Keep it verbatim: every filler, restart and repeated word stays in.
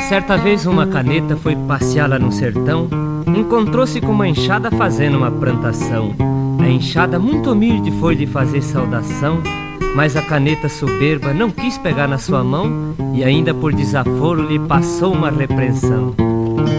Certa vez uma caneta foi passear lá no sertão, encontrou-se com uma enxada fazendo uma plantação. A enxada muito humilde foi lhe fazer saudação, mas a caneta soberba não quis pegar na sua mão e ainda por desaforo lhe passou uma repreensão.